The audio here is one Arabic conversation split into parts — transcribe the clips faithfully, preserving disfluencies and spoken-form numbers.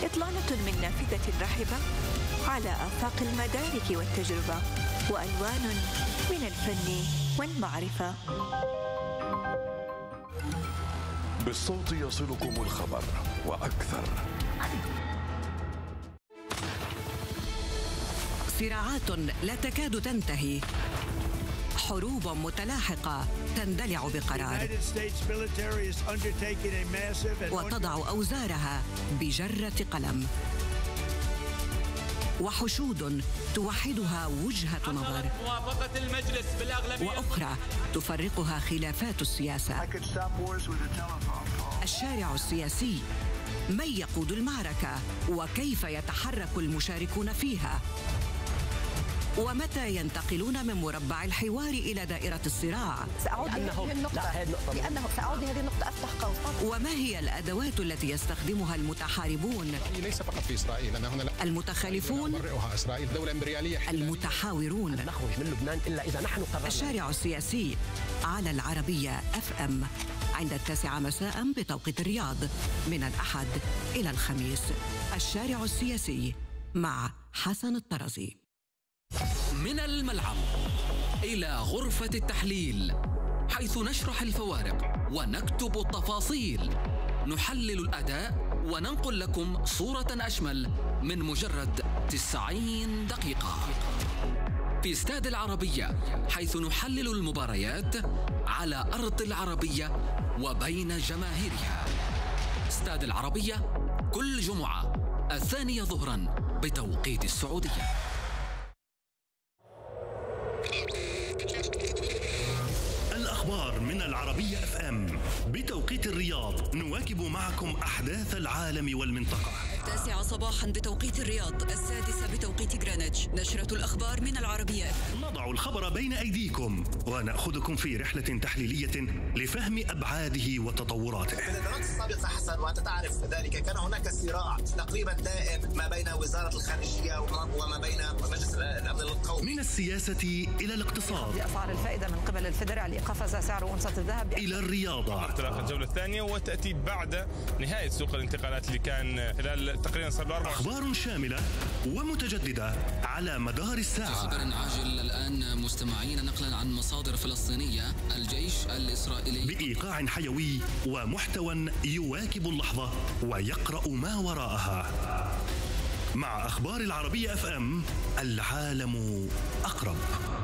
إطلالة من نافذة رحبة على آفاق المدارك والتجربة وألوان من الفن والمعرفة. بالصوت يصلكم الخبر وأكثر. صراعات لا تكاد تنتهي، حروب متلاحقة تندلع بقرار وتضع أوزارها بجرة قلم، وحشود توحدها وجهة نظر وأخرى تفرقها خلافات السياسة. الشارع السياسي، من يقود المعركة وكيف يتحرك المشاركون فيها، ومتى ينتقلون من مربع الحوار إلى دائرة الصراع. سأعود لهذه النقطة لأنه سأعود لهذه النقطة أفتح قوس. وما هي الأدوات التي يستخدمها المتحاربون؟ ليس فقط في إسرائيل، أنا هنا المتخالفون، إسرائيل دولة إمبريالية، المتحاورون. نخرج من لبنان إلا إذا نحن قررنا. الشارع السياسي على العربية أف أم عند التاسعة مساء بتوقيت الرياض، من الأحد إلى الخميس. الشارع السياسي مع حسن الطرزي. من الملعب إلى غرفة التحليل، حيث نشرح الفوارق ونكتب التفاصيل، نحلل الأداء وننقل لكم صورة أشمل من مجرد تسعين دقيقة. في استاد العربية، حيث نحلل المباريات على أرض العربية وبين جماهيرها. استاد العربية كل جمعة الثانية ظهرا بتوقيت السعودية. الأخبار من العربية اف ام بتوقيت الرياض، نواكب معكم أحداث العالم والمنطقة. التاسعة صباحا بتوقيت الرياض، السادسة بتوقيت غرينتش. نشرة الأخبار من العربية. نضع الخبر بين أيديكم ونأخذكم في رحلة تحليلية لفهم أبعاده وتطوراته. في الإدارات السابقة حسن وأنت تعرف ذلك، كان هناك صراع تقريبا دائم ما بين وزارة الخارجية وما بين مجلس الأمن القومي. من السياسة إلى الاقتصاد، أسعار الفائدة من قبل الفيدرالي، قفز سعر أونصة الذهب، إلى الرياضة. انطلاق الجولة الثانية وتأتي بعد نهاية سوق الانتقالات اللي كان خلال تقريبا صار له أربع. أخبار شاملة ومتجددة على مدار الساعة. خبر عاجل الآن مستمعين، نقلا عن مصادر فلسطينية، الجيش الإسرائيلي بإيقاع حيوي ومحتوى يواكب اللحظة ويقرأ ما وراءها. مع أخبار العربية اف ام، العالم أقرب.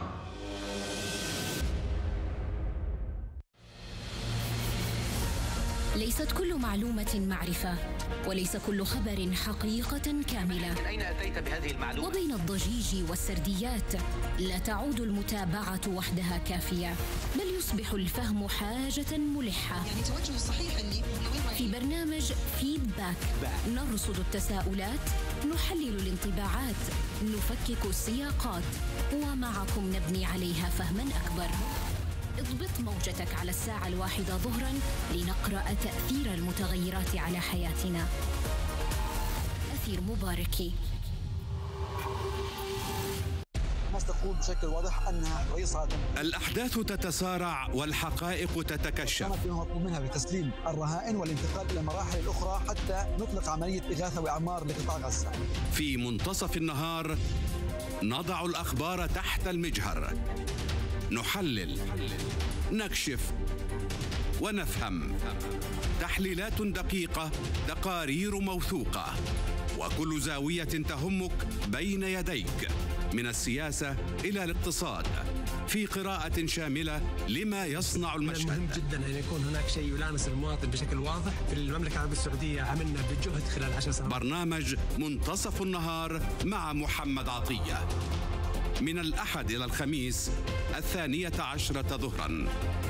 ليست كل معلومة معرفة، وليس كل خبر حقيقة كاملة. من أين أتيت بهذه المعلومة؟ وبين الضجيج والسرديات لا تعود المتابعة وحدها كافية، بل يصبح الفهم حاجة ملحة. يعني توجه الصحيح اللي في برنامج فيدباك نرصد التساؤلات، نحلل الانطباعات، نفكك السياقات، ومعكم نبني عليها فهما أكبر. اضبط موجتك على الساعة الواحدة ظهرا لنقرأ تأثير المتغيرات على حياتنا. أثير مباركي. حماس تقول بشكل واضح أنها رئيس عادل. الأحداث تتسارع والحقائق تتكشف. كانت مطلوب منها بتسليم الرهائن والانتقال إلى المراحل الأخرى حتى نطلق عملية إغاثة وإعمار لقطاع غزة. في منتصف النهار نضع الأخبار تحت المجهر، نحلل، نكشف ونفهم. تحليلات دقيقة، تقارير موثوقة، وكل زاوية تهمك بين يديك، من السياسة إلى الاقتصاد، في قراءة شاملة لما يصنع المشهد. مهم جدا أن يكون هناك شيء يلامس المواطن بشكل واضح. في المملكة العربية السعودية عملنا بجهد خلال عشر سنوات. برنامج منتصف النهار مع محمد عطية، من الأحد إلى الخميس الثانية عشرة ظهرا.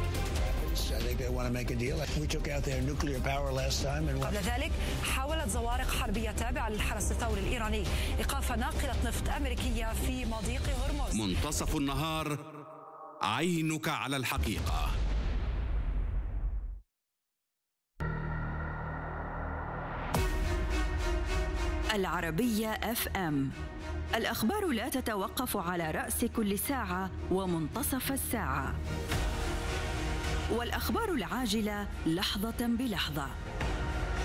قبل ذلك حاولت زوارق حربية تابعة للحرس الثوري الإيراني إيقاف ناقلة نفط أمريكية في مضيق هرمز. منتصف النهار، عينك على الحقيقة. العربية اف ام، الأخبار لا تتوقف على رأس كل ساعة ومنتصف الساعة، والأخبار العاجلة لحظة بلحظة.